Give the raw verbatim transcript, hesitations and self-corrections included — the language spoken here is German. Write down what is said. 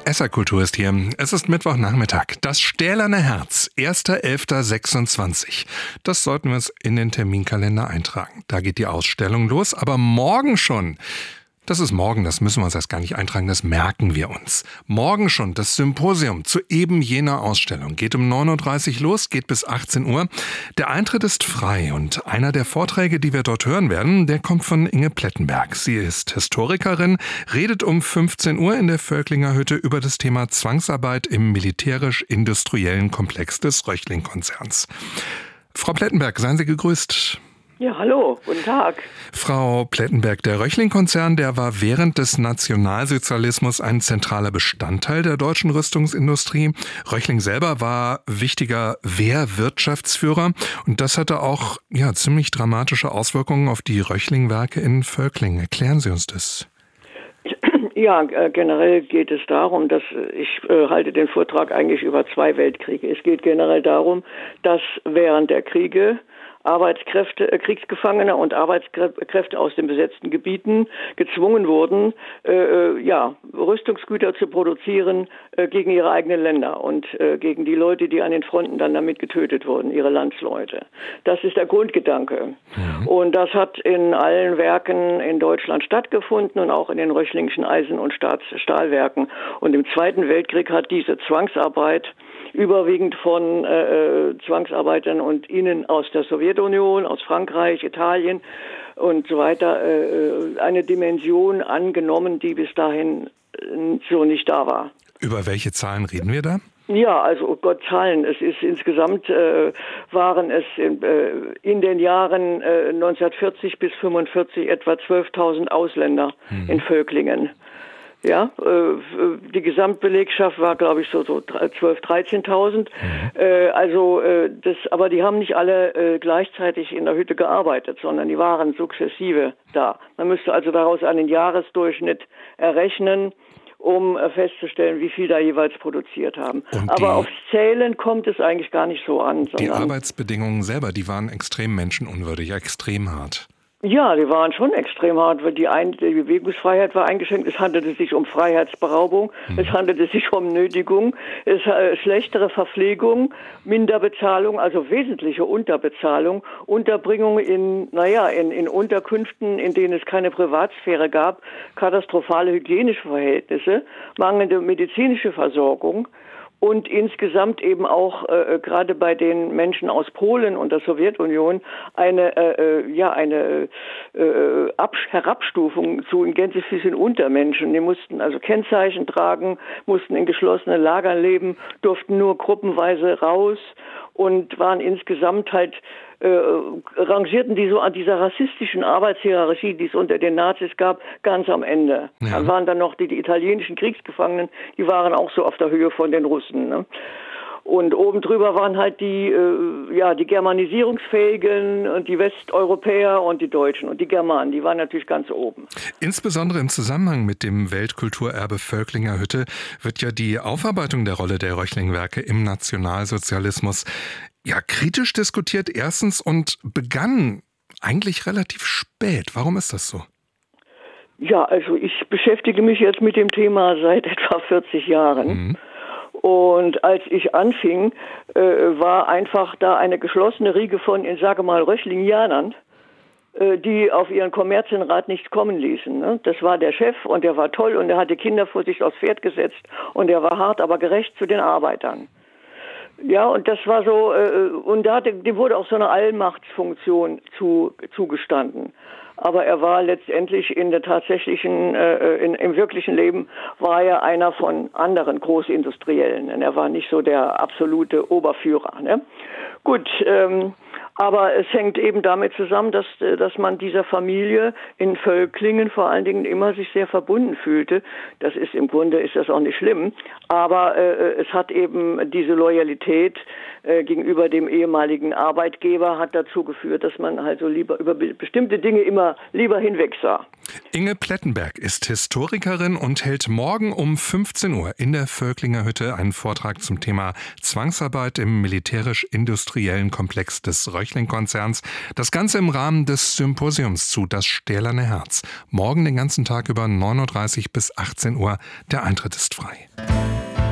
S R-Kultur ist hier. Es ist Mittwochnachmittag. Das Stählerne Herz, erster elfter sechsundzwanzig. Das sollten wir uns in den Terminkalender eintragen. Da geht die Ausstellung los, aber morgen schon. Das ist morgen, das müssen wir uns erst gar nicht eintragen, das merken wir uns. Morgen schon das Symposium zu eben jener Ausstellung. Geht um neun Uhr dreißig los, geht bis achtzehn Uhr. Der Eintritt ist frei und einer der Vorträge, die wir dort hören werden, der kommt von Inge Plettenberg. Sie ist Historikerin, redet um fünfzehn Uhr in der Völklinger Hütte über das Thema Zwangsarbeit im militärisch-industriellen Komplex des Röchling-Konzerns. Frau Plettenberg, seien Sie gegrüßt. Ja, hallo, guten Tag. Frau Plettenberg, der Röchling-Konzern, der war während des Nationalsozialismus ein zentraler Bestandteil der deutschen Rüstungsindustrie. Röchling selber war wichtiger Wehrwirtschaftsführer und das hatte auch ja, ziemlich dramatische Auswirkungen auf die Röchling-Werke in Völkling. Erklären Sie uns das. Ja, äh, generell geht es darum, dass ich äh, halte den Vortrag eigentlich über zwei Weltkriege. Es geht generell darum, dass während der Kriege Arbeitskräfte, äh, Kriegsgefangene und Arbeitskräfte aus den besetzten Gebieten gezwungen wurden, äh, ja, Rüstungsgüter zu produzieren äh, gegen ihre eigenen Länder und äh, gegen die Leute, die an den Fronten dann damit getötet wurden, ihre Landsleute. Das ist der Grundgedanke. Ja. Und das hat in allen Werken in Deutschland stattgefunden und auch in den röchlingischen Eisen- und Stahlwerken. Und im Zweiten Weltkrieg hat diese Zwangsarbeit überwiegend von äh, Zwangsarbeitern und ihnen aus der Sowjetunion, aus Frankreich, Italien und so weiter äh, eine Dimension angenommen, die bis dahin äh, so nicht da war. Über welche Zahlen reden wir da? Ja, also oh Gott, Zahlen. Es ist insgesamt äh, waren es in, äh, in den Jahren äh, neunzehnhundertvierzig bis fünfundvierzig etwa zwölftausend Ausländer hm. in Völklingen. Ja, äh, die Gesamtbelegschaft war, glaube ich, so, so zwölftausend, dreizehntausend. Mhm. Äh, also, äh, das, aber die haben nicht alle äh, gleichzeitig in der Hütte gearbeitet, sondern die waren sukzessive da. Man müsste also daraus einen Jahresdurchschnitt errechnen, um äh, festzustellen, wie viel da jeweils produziert haben. Und aber aufs Zählen kommt es eigentlich gar nicht so an. Die Arbeitsbedingungen selber, die waren extrem menschenunwürdig, extrem hart. Ja, die waren schon extrem hart, weil die, Ein- die Bewegungsfreiheit war eingeschränkt. Es handelte sich um Freiheitsberaubung, mhm. es handelte sich um Nötigung, es äh, schlechtere Verpflegung, Minderbezahlung, also wesentliche Unterbezahlung, Unterbringung in, naja, in, in Unterkünften, in denen es keine Privatsphäre gab, katastrophale hygienische Verhältnisse, mangelnde medizinische Versorgung. Und insgesamt eben auch äh, gerade bei den Menschen aus Polen und der Sowjetunion eine äh, ja eine äh, Absch- Herabstufung zu in gänzlichen Untermenschen. Die mussten also Kennzeichen tragen, mussten in geschlossenen Lagern leben, durften nur gruppenweise raus und waren insgesamt halt äh, rangierten die so an dieser rassistischen Arbeitshierarchie, die es unter den Nazis gab, ganz am Ende. Ja. Dann waren dann noch die, die italienischen Kriegsgefangenen, die waren auch so auf der Höhe von den Russen, ne? Und oben drüber waren halt die, äh, ja, die Germanisierungsfähigen und die Westeuropäer und die Deutschen und die Germanen, die waren natürlich ganz oben. Insbesondere im Zusammenhang mit dem Weltkulturerbe Völklinger Hütte wird ja die Aufarbeitung der Rolle der Röchling-Werke im Nationalsozialismus ja kritisch diskutiert erstens und begann eigentlich relativ spät. Warum ist das so? Ja, also ich beschäftige mich jetzt mit dem Thema seit etwa vierzig Jahren. Mhm. Und als ich anfing, äh, war einfach da eine geschlossene Riege von, ich sage mal, Röchlingianern, äh, die auf ihren Kommerzienrat nichts kommen ließen. Ne? Das war der Chef und der war toll und der hatte Kinder vor sich aufs Pferd gesetzt und der war hart, aber gerecht zu den Arbeitern. Ja, und das war so, äh, und da hatte, dem wurde auch so eine Allmachtsfunktion zu, zugestanden. Aber er war letztendlich in der tatsächlichen, äh, in, im wirklichen Leben war er einer von anderen Großindustriellen. Und er war nicht so der absolute Oberführer. Ne? Gut, ähm, aber es hängt eben damit zusammen, dass, dass man dieser Familie in Völklingen vor allen Dingen immer sich sehr verbunden fühlte. Das ist im Grunde ist das auch nicht schlimm, aber äh, es hat eben diese Loyalität äh, gegenüber dem ehemaligen Arbeitgeber hat dazu geführt, dass man also lieber über be- bestimmte Dinge immer lieber hinwegsah. Inge Plettenberg ist Historikerin und hält morgen um fünfzehn Uhr in der Völklinger Hütte einen Vortrag zum Thema Zwangsarbeit im militärisch-industriellen Komplex des Röchling Reuchling-Konzerns. Das Ganze im Rahmen des Symposiums zu Das Stählerne Herz. Morgen den ganzen Tag über neun Uhr dreißig bis achtzehn Uhr. Der Eintritt ist frei.